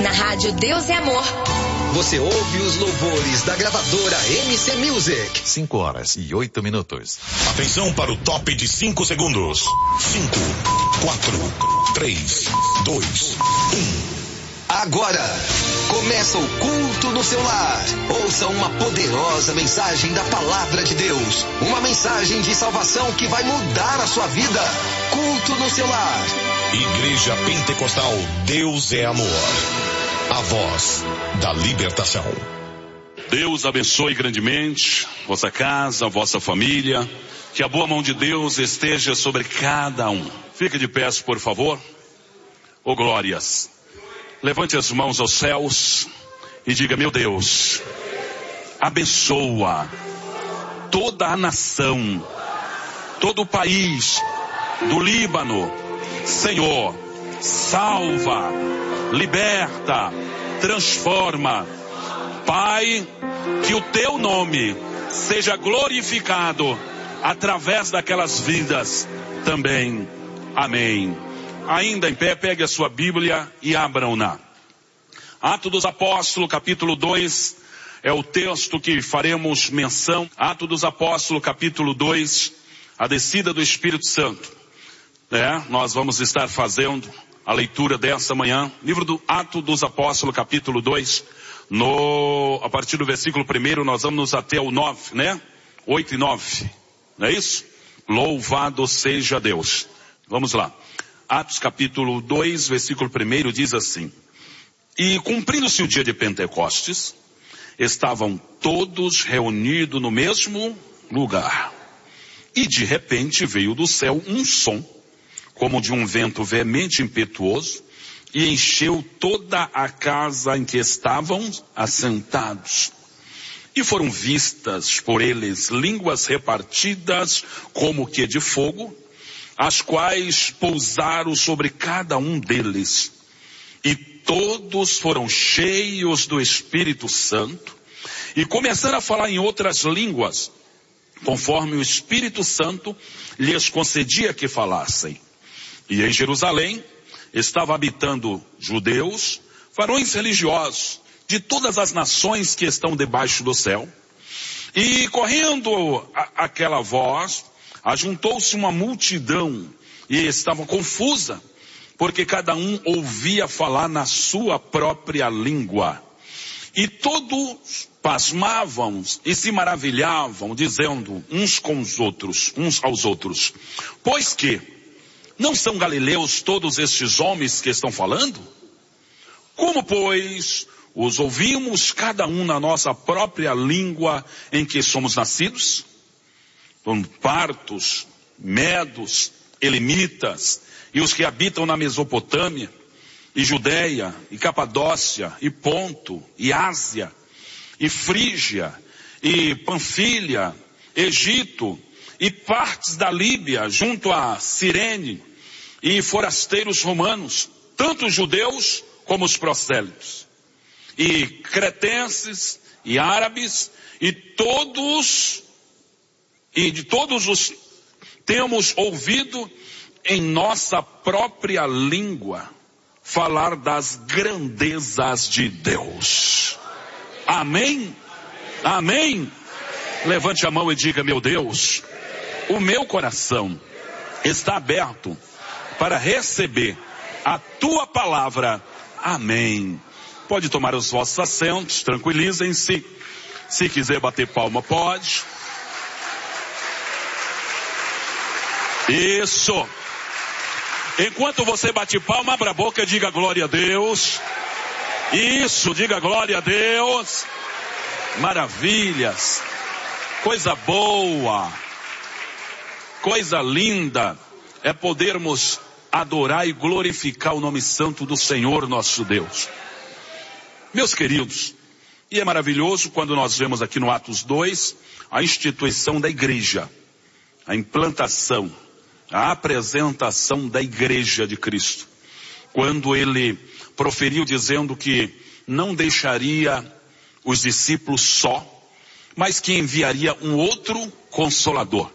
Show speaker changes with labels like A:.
A: Na rádio Deus é Amor.
B: Você ouve os louvores da gravadora MC Music.
C: 5:08.
D: Atenção para o top de 5 segundos. 5, 4, 3, 2, 1.
B: Agora, começa o culto no seu lar. Ouça uma poderosa mensagem da palavra de Deus. Uma mensagem de salvação que vai mudar a sua vida. Culto no seu lar.
D: Igreja Pentecostal Deus é Amor. A voz da libertação.
E: Deus abençoe grandemente vossa casa, vossa família. Que a boa mão de Deus esteja sobre cada um. Fique de pé, por favor. Ô glórias. Levante as mãos aos céus e diga: meu Deus, abençoa toda a nação, todo o país do Líbano. Senhor, salva, liberta, transforma. Pai, que o teu nome seja glorificado através daquelas vidas também. Amém. Ainda em pé, pegue a sua Bíblia e abram-na. Atos dos Apóstolos, capítulo 2, é o texto que faremos menção. Atos dos Apóstolos, capítulo 2, a descida do Espírito Santo. Nós vamos estar fazendo a leitura dessa manhã. Livro do Atos dos Apóstolos, capítulo 2, a partir do versículo 1, nós vamos até o 9, 8 e 9, não é isso? Louvado seja Deus. Vamos lá. Atos capítulo 2, versículo 1 diz assim: E cumprindo-se o dia de Pentecostes, estavam todos reunidos no mesmo lugar. E de repente veio do céu um som, como de um vento veemente e impetuoso, e encheu toda a casa em que estavam assentados. E foram vistas por eles línguas repartidas como que de fogo, as quais pousaram sobre cada um deles. E todos foram cheios do Espírito Santo e começaram a falar em outras línguas, conforme o Espírito Santo lhes concedia que falassem. E em Jerusalém estavam habitando judeus, varões religiosos, de todas as nações que estão debaixo do céu. E correndo aquela voz, ajuntou-se uma multidão e estava confusa, porque cada um ouvia falar na sua própria língua. E todos pasmavam e se maravilhavam, dizendo uns aos outros, pois que não são galileus todos estes homens que estão falando? Como, pois, os ouvimos cada um na nossa própria língua em que somos nascidos? Partos, medos, elamitas, e os que habitam na Mesopotâmia, e Judeia, e Capadócia, e Ponto, e Ásia, e Frígia, e Panfilha, Egito, e partes da Líbia, junto a Cirene, e forasteiros romanos, tanto os judeus como os prosélitos, e cretenses, e árabes, e de todos os temos ouvido em nossa própria língua falar das grandezas de Deus. Amém? Amém? Levante a mão e diga: meu Deus, o meu coração está aberto para receber a tua palavra. Amém. Pode tomar os vossos assentos, tranquilizem-se. Se quiser bater palma, pode. Isso. Enquanto você bate palma, abra a boca e diga glória a Deus. Isso, diga glória a Deus. Maravilhas. Coisa boa. Coisa linda é podermos adorar e glorificar o nome santo do Senhor nosso Deus. Meus queridos, e é maravilhoso quando nós vemos aqui no Atos 2 a instituição da igreja, a implantação, a apresentação da igreja de Cristo. Quando ele proferiu dizendo que não deixaria os discípulos só, mas que enviaria um outro consolador.